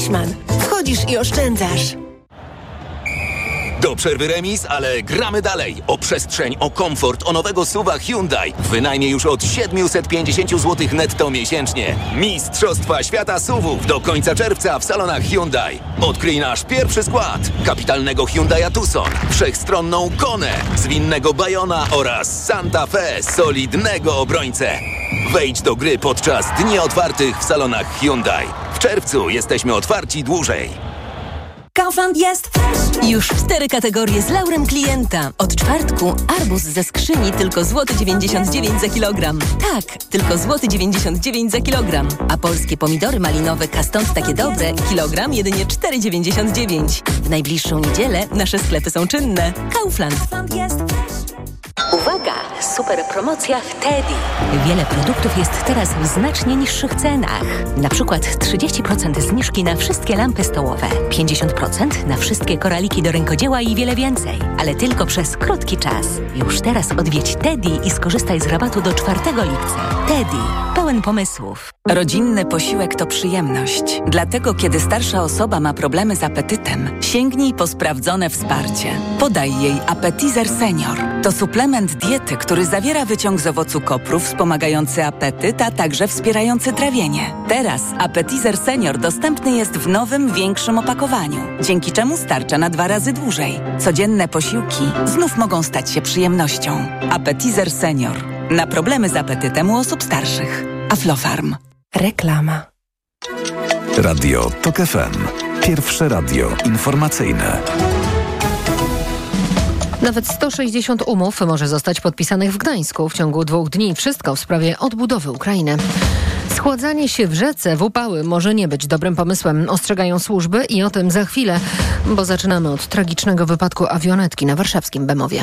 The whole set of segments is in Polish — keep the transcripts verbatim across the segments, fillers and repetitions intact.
Fleischmann. Wchodzisz i oszczędzasz. Do przerwy remis, ale gramy dalej. O przestrzeń, o komfort, o nowego suwa Hyundai. Wynajmie już od siedemset pięćdziesiąt złotych netto miesięcznie. Mistrzostwa Świata suwów do końca czerwca w salonach Hyundai. Odkryj nasz pierwszy skład. Kapitalnego Hyundai'a Tucson, wszechstronną Konę, zwinnego Bayona oraz Santa Fe, solidnego obrońcę. Wejdź do gry podczas dni otwartych w salonach Hyundai. W czerwcu jesteśmy otwarci dłużej. Kaufland jest fresh. Już cztery kategorie z laurem klienta. Od czwartku arbuz ze skrzyni tylko złoty dziewięćdziesiąt dziewięć za kilogram. Tak, tylko złoty dziewięćdziesiąt dziewięć za kilogram. A polskie pomidory malinowe Kastant takie dobre, kilogram jedynie cztery dziewięćdziesiąt dziewięć. W najbliższą niedzielę nasze sklepy są czynne. Kaufland. jest fresh. Uwaga! Super promocja w Teddy. Wiele produktów jest teraz w znacznie niższych cenach. Na przykład trzydzieści procent zniżki na wszystkie lampy stołowe, pięćdziesiąt procent na wszystkie koraliki do rękodzieła i wiele więcej. Ale tylko przez krótki czas. Już teraz odwiedź Teddy i skorzystaj z rabatu do czwartego lipca. Teddy. Pełen pomysłów. Rodzinny posiłek to przyjemność. Dlatego, kiedy starsza osoba ma problemy z apetytem, sięgnij po sprawdzone wsparcie. Podaj jej Appetizer Senior. To suplement diety, który zawiera wyciąg z owocu kopru wspomagający apetyt, a także wspierający trawienie. Teraz Appetizer Senior dostępny jest w nowym, większym opakowaniu, dzięki czemu starcza na dwa razy dłużej. Codzienne posiłki znów mogą stać się przyjemnością. Appetizer Senior. Na problemy z apetytem u osób starszych. Aflofarm. Reklama. Radio TOK F M. Pierwsze radio informacyjne. Nawet sto sześćdziesiąt umów może zostać podpisanych w Gdańsku w ciągu dwóch dni. Wszystko w sprawie odbudowy Ukrainy. Schładzanie się w rzece w upały może nie być dobrym pomysłem, ostrzegają służby i o tym za chwilę, bo zaczynamy od tragicznego wypadku awionetki na warszawskim Bemowie.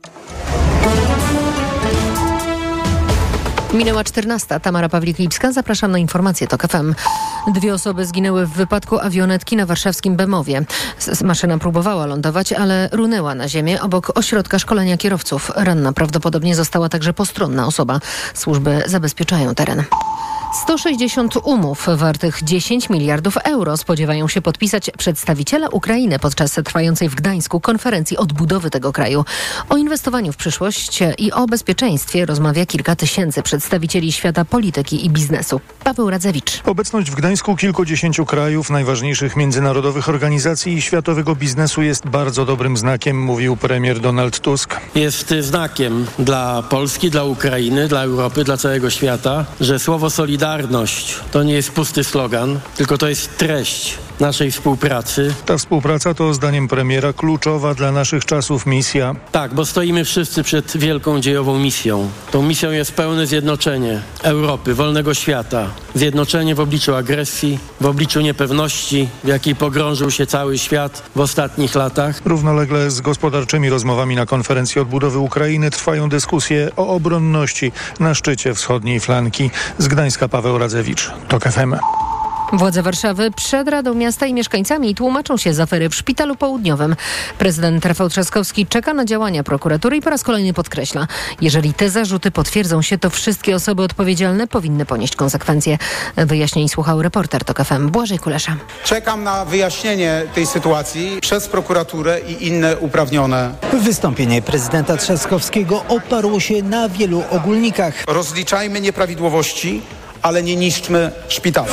Minęła czternasta. Tamara Pawlik-Lipska. Zapraszam na informacje TOK F M. Dwie osoby zginęły w wypadku awionetki na warszawskim Bemowie. Maszyna próbowała lądować, ale runęła na ziemię obok ośrodka szkolenia kierowców. Ranna prawdopodobnie została także postronna osoba. Służby zabezpieczają teren. sto sześćdziesiąt umów wartych dziesięć miliardów euro spodziewają się podpisać przedstawiciele Ukrainy podczas trwającej w Gdańsku konferencji odbudowy tego kraju. O inwestowaniu w przyszłość i o bezpieczeństwie rozmawia kilka tysięcy przedstawicieli świata polityki i biznesu. Paweł Radzewicz. Obecność w Gdańsku kilkudziesięciu krajów, najważniejszych międzynarodowych organizacji i światowego biznesu jest bardzo dobrym znakiem, mówił premier Donald Tusk. Jest znakiem dla Polski, dla Ukrainy, dla Europy, dla całego świata, że słowo solidarność Solidarność to nie jest pusty slogan, tylko to jest treść naszej współpracy. Ta współpraca to zdaniem premiera kluczowa dla naszych czasów misja. Tak, bo stoimy wszyscy przed wielką dziejową misją. Tą misją jest pełne zjednoczenie Europy, wolnego świata. Zjednoczenie w obliczu agresji, w obliczu niepewności, w jakiej pogrążył się cały świat w ostatnich latach. Równolegle z gospodarczymi rozmowami na konferencji odbudowy Ukrainy trwają dyskusje o obronności na szczycie wschodniej flanki. Z Gdańska Paweł Radzewicz, TOK F M. Władze Warszawy przed Radą Miasta i mieszkańcami tłumaczą się z afery w Szpitalu Południowym. Prezydent Rafał Trzaskowski czeka na działania prokuratury i po raz kolejny podkreśla, jeżeli te zarzuty potwierdzą się, to wszystkie osoby odpowiedzialne powinny ponieść konsekwencje. Wyjaśnień słuchał reporter TOK F M Błażej Kulesza. Czekam na wyjaśnienie tej sytuacji przez prokuraturę i inne uprawnione. Wystąpienie prezydenta Trzaskowskiego oparło się na wielu ogólnikach. Rozliczajmy nieprawidłowości, ale nie niszczmy szpitala.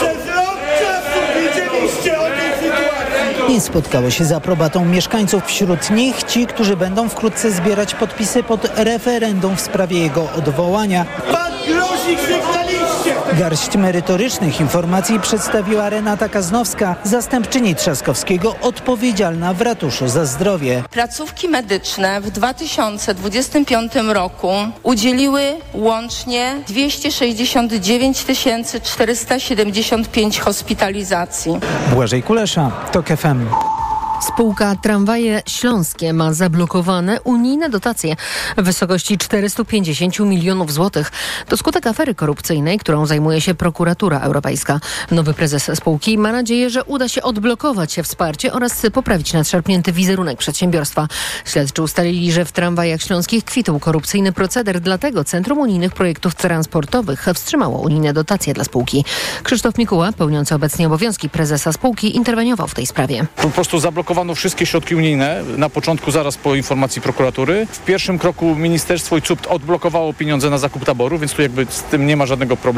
Nie spotkało się z aprobatą mieszkańców. Wśród nich ci, którzy będą wkrótce zbierać podpisy pod referendum w sprawie jego odwołania. Pan grozi sygnaliście! Garść merytorycznych informacji przedstawiła Renata Kaznowska, zastępczyni Trzaskowskiego odpowiedzialna w ratuszu za zdrowie. Placówki medyczne w dwa tysiące dwudziestym piątym roku udzieliły łącznie dwieście sześćdziesiąt dziewięć tysięcy czterysta siedemdziesiąt pięć hospitalizacji. Błażej Kulesza, TOK F M. Spółka Tramwaje Śląskie ma zablokowane unijne dotacje w wysokości czterysta pięćdziesiąt milionów złotych. To skutek afery korupcyjnej, którą zajmuje się prokuratura europejska. Nowy prezes spółki ma nadzieję, że uda się odblokować wsparcie oraz poprawić nadszarpnięty wizerunek przedsiębiorstwa. Śledczy ustalili, że w Tramwajach Śląskich kwitł korupcyjny proceder, dlatego Centrum Unijnych Projektów Transportowych wstrzymało unijne dotacje dla spółki. Krzysztof Mikuła, pełniący obecnie obowiązki prezesa spółki, interweniował w tej sprawie. Po prostu zablokowano wszystkie środki unijne na początku, zaraz po informacji prokuratury. W pierwszym kroku ministerstwo i C U P odblokowało pieniądze na zakup taboru, więc tu jakby z tym nie ma żadnego problemu.